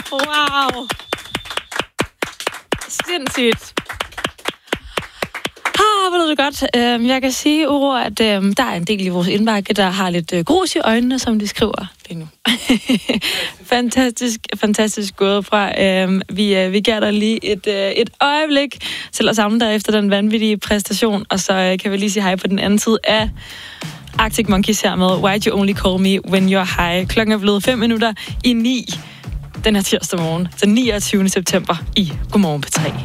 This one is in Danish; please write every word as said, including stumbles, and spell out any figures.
Wow. Sindssygt. Ah, hvor lyder det godt. Jeg kan sige, Uro, at der er en del i vores indbakke, der har lidt grus i øjnene, som de skriver lige nu. fantastisk, fantastisk gået fra. Vi, vi giver dig lige et, et øjeblik til at samle dig efter den vanvittige præstation, og så kan vi lige sige hej på den anden side af Arctic Monkeys her med Why'd You Only Call Me When You're High. Klokken er blevet fem minutter i ni den her tirsdag morgen, den niogtyvende september i Godmorgen P tre.